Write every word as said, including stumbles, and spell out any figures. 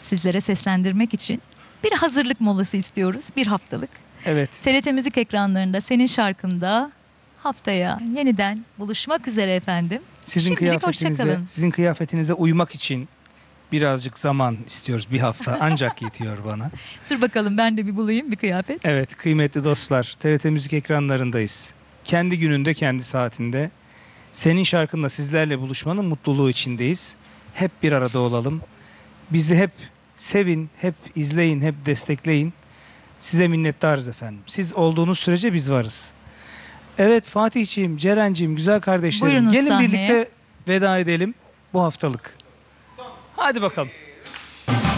sizlere seslendirmek için bir hazırlık molası istiyoruz. Bir haftalık. Evet. T R T Müzik ekranlarında senin şarkında haftaya yeniden buluşmak üzere efendim. Sizin Şimdilik kıyafetinize, hoşçakalın. sizin kıyafetinize uymak için birazcık zaman istiyoruz. Bir hafta ancak yetiyor bana. Dur bakalım ben de bir bulayım bir kıyafet. Evet kıymetli dostlar, T R T Müzik ekranlarındayız. Kendi gününde, kendi saatinde senin şarkınla sizlerle buluşmanın mutluluğu içindeyiz. Hep bir arada olalım. Bizi hep sevin, hep izleyin, hep destekleyin. Size minnettarız efendim. Siz olduğunuz sürece biz varız. Evet Fatihciğim, Ceren'ciğim, güzel kardeşlerim. Buyurunuz Gelin sahneye. birlikte veda edelim bu haftalık. Hadi bakalım.